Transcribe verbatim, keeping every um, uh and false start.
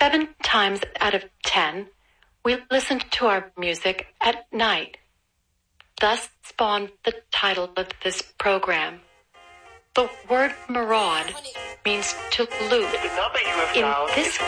Seven times out of ten, we listen to our music at night. Thus spawned the title of this program. The word maraud means to loot. The number you have In dialed this